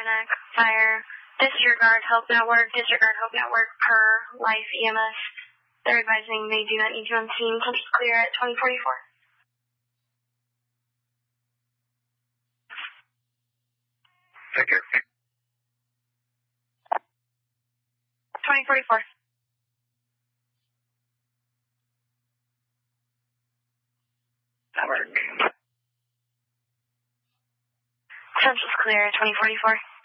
Pontiac Fire Disregard Help Network per Life EMS. They're advising they do not need you on scene. Census clear at 2044. Thank you. 2044. Network. Census clear at 2044.